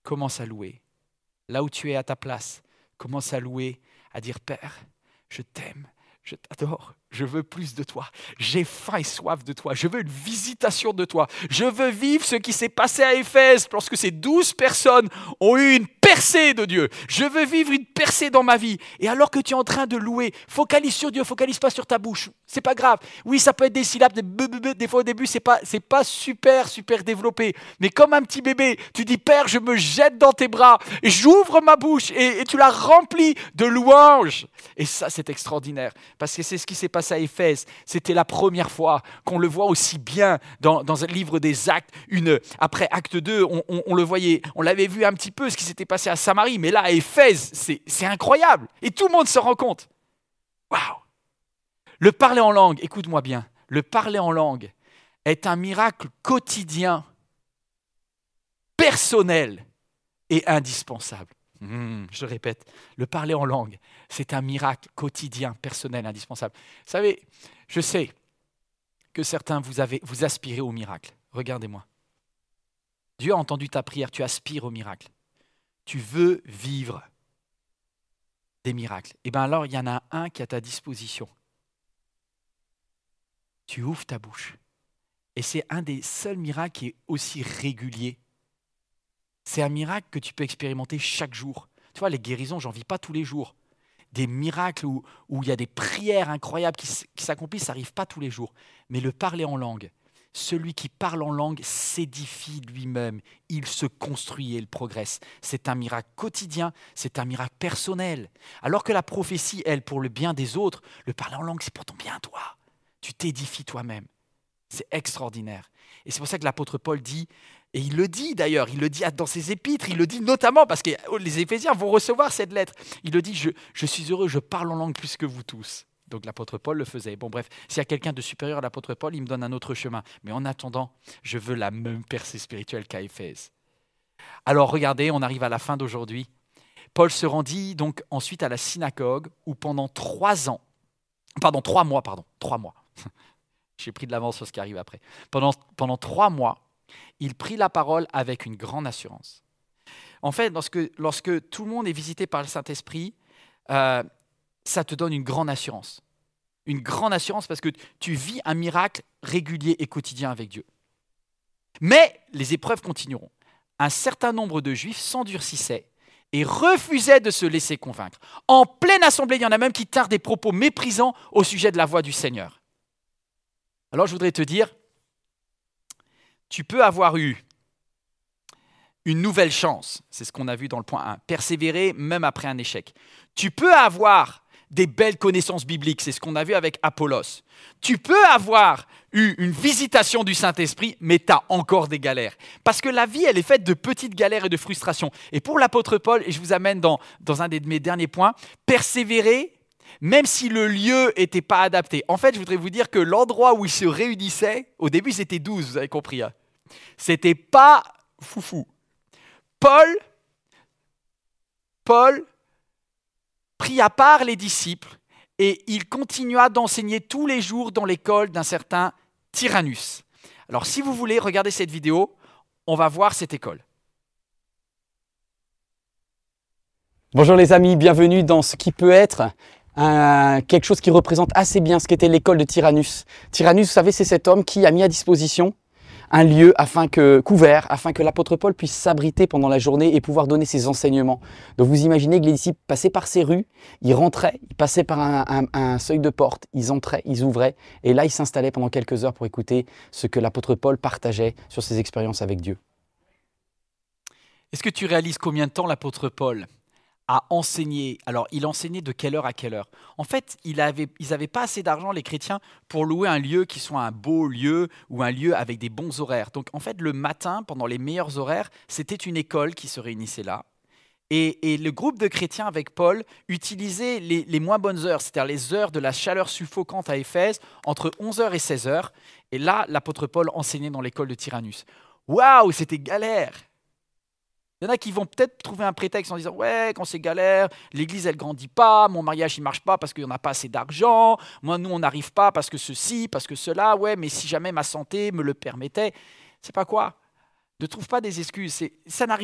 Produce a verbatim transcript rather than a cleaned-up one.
commence à louer. Là où tu es à ta place, commence à louer, à dire « Père, je t'aime, je t'adore, je veux plus de toi. J'ai faim et soif de toi. Je veux une visitation de toi. Je veux vivre ce qui s'est passé à Éphèse lorsque ces douze personnes ont eu une percée de Dieu. Je veux vivre une percée dans ma vie. Et alors que tu es en train de louer, focalise sur Dieu, focalise pas sur ta bouche. C'est pas grave. Oui, ça peut être des syllabes, des, be, be, be, des fois au début, c'est pas, c'est pas super, super développé. Mais comme un petit bébé, tu dis, Père, je me jette dans tes bras. Et j'ouvre ma bouche et, et tu la remplis de louanges. Et ça, c'est extraordinaire. Parce que c'est ce qui s'est passé à Éphèse. C'était la première fois qu'on le voit aussi bien dans, dans un livre des Actes. Une, après Acte deux, on, on, on le voyait, on l'avait vu un petit peu ce qui s'était passé à Samarie. Mais là, à Éphèse, c'est, c'est incroyable. Et tout le monde se rend compte. Waouh! Le parler en langue, écoute-moi bien, le parler en langue est un miracle quotidien, personnel et indispensable. Mmh, je répète, le parler en langue, c'est un miracle quotidien, personnel, indispensable. Vous savez, je sais que certains vous, avez, vous aspirez au miracle. Regardez-moi. Dieu a entendu ta prière, tu aspires au miracle. Tu veux vivre des miracles. Et bien alors, il y en a un qui est à ta disposition. Tu ouvres ta bouche. Et c'est un des seuls miracles qui est aussi régulier. C'est un miracle que tu peux expérimenter chaque jour. Tu vois, les guérisons, j'en vis pas tous les jours. Des miracles où, où il y a des prières incroyables qui, qui s'accomplissent, ça n'arrive pas tous les jours. Mais le parler en langue, celui qui parle en langue s'édifie lui-même. Il se construit et il progresse. C'est un miracle quotidien, c'est un miracle personnel. Alors que la prophétie, elle, pour le bien des autres, le parler en langue, c'est pour ton bien, toi. Tu t'édifies toi-même. C'est extraordinaire. Et c'est pour ça que l'apôtre Paul dit, et il le dit d'ailleurs, il le dit dans ses épîtres, il le dit notamment parce que les Éphésiens vont recevoir cette lettre. Il le dit, je, je suis heureux, je parle en langue plus que vous tous. Donc l'apôtre Paul le faisait. Bon bref, s'il y a quelqu'un de supérieur à l'apôtre Paul, il me donne un autre chemin. Mais en attendant, je veux la même percée spirituelle qu'à Éphèse. Alors regardez, on arrive à la fin d'aujourd'hui. Paul se rendit donc ensuite à la synagogue où pendant trois ans, pardon, trois mois, pardon, trois mois. J'ai pris de l'avance sur ce qui arrive après. Pendant, pendant trois mois, il prit la parole avec une grande assurance. En fait, lorsque, lorsque tout le monde est visité par le Saint-Esprit, euh, ça te donne une grande assurance. Une grande assurance parce que tu vis un miracle régulier et quotidien avec Dieu. Mais les épreuves continueront. Un certain nombre de Juifs s'endurcissaient et refusaient de se laisser convaincre. En pleine assemblée, il y en a même qui tinrent des propos méprisants au sujet de la voix du Seigneur. Alors je voudrais te dire, tu peux avoir eu une nouvelle chance, c'est ce qu'on a vu dans le point un, persévérer même après un échec. Tu peux avoir des belles connaissances bibliques, c'est ce qu'on a vu avec Apollos. Tu peux avoir eu une visitation du Saint-Esprit, mais tu as encore des galères. Parce que la vie, elle est faite de petites galères et de frustrations. Et pour l'apôtre Paul, et je vous amène dans, dans un de mes derniers points, persévérer, même si le lieu n'était pas adapté. En fait, je voudrais vous dire que l'endroit où ils se réunissaient, au début, c'était douze, vous avez compris. Hein. C'était pas foufou. Paul, Paul prit à part les disciples et il continua d'enseigner tous les jours dans l'école d'un certain Tyrannus. Alors, si vous voulez regarder cette vidéo, on va voir cette école. Bonjour les amis, bienvenue dans ce qui peut être Un, quelque chose qui représente assez bien ce qu'était l'école de Tyrannus. Tyrannus, vous savez, c'est cet homme qui a mis à disposition un lieu afin que, couvert, afin que l'apôtre Paul puisse s'abriter pendant la journée et pouvoir donner ses enseignements. Donc vous imaginez que les disciples passaient par ces rues, ils rentraient, ils passaient par un, un, un seuil de porte, ils entraient, ils ouvraient, et là ils s'installaient pendant quelques heures pour écouter ce que l'apôtre Paul partageait sur ses expériences avec Dieu. Est-ce que tu réalises combien de temps l'apôtre Paul a enseigné? Alors, il enseignait de quelle heure à quelle heure? En fait, il avait, ils n'avaient pas assez d'argent, les chrétiens, pour louer un lieu qui soit un beau lieu ou un lieu avec des bons horaires. Donc, en fait, le matin, pendant les meilleurs horaires, c'était une école qui se réunissait là. Et, et le groupe de chrétiens avec Paul utilisait les, les moins bonnes heures, c'est-à-dire les heures de la chaleur suffocante à Éphèse, entre onze heures et seize heures. Et là, l'apôtre Paul enseignait dans l'école de Tyrannus. Waouh, c'était galère! Il y en a qui vont peut-être trouver un prétexte en disant « Ouais, quand c'est galère, l'église, elle ne grandit pas, mon mariage, il ne marche pas parce qu'il n'y en a pas assez d'argent, moi, nous, on n'arrive pas parce que ceci, parce que cela, ouais, mais si jamais ma santé me le permettait. » C'est pas quoi? Ne trouve pas des excuses. C'est, ça n'arrive